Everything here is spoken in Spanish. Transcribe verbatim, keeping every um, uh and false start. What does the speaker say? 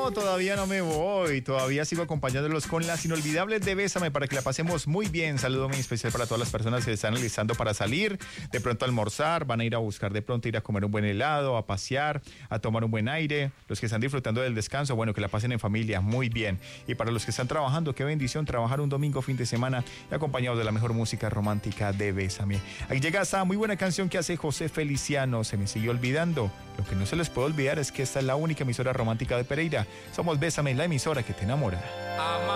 No, todavía no me voy. Todavía sigo acompañándolos con las inolvidables de Bésame para que la pasemos muy bien. Saludo muy especial para todas las personas que están alistando para salir, de pronto a almorzar, van a ir a buscar de pronto ir a comer un buen helado, a pasear, a tomar un buen aire. Los que están disfrutando del descanso, bueno, que la pasen en familia, muy bien. Y para los que están trabajando, qué bendición trabajar un domingo, fin de semana, y acompañados de la mejor música romántica de Bésame. Aquí llega esta muy buena canción que hace José Feliciano, Se me sigue olvidando. Lo que no se les puede olvidar es que esta es la única emisora romántica de Pereira. Somos Bésame, la emisora que te enamora.